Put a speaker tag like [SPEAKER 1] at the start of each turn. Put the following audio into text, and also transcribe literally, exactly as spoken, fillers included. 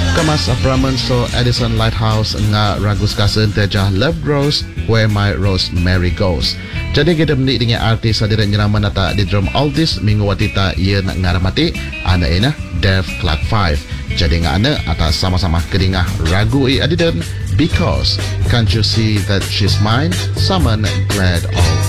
[SPEAKER 1] Kemas Apraman so Edison Lighthouse nga ragus kasen tejah Love Grows Where My Rosemary Goes. Jadi kita menik dengan artis hadiran nyeraman nata di drum altis minggu watita ia nak ngaramati ana ina Dave Clark five. Jadi nga ana atas sama-sama kedingah ragu i adidan Because Can't You See That She's Mine, Someone Glad All